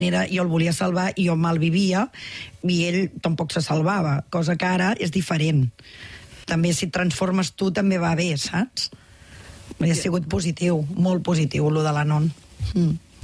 jo el volia salvar i jo malvivia i ell tampoc se salvava, cosa que ara és diferent. També si et transformes tu també va bé, saps? Ha sigut positiu, molt positiu, lo de l'Anon.